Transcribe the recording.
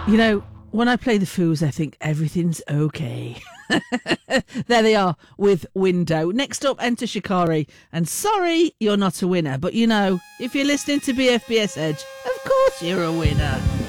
You know, when I play the Foos, I think everything's okay. There they are with Window. Next up, enter Shikari. And sorry, you're not a winner. But you know, if you're listening to BFBS Edge, of course you're a winner.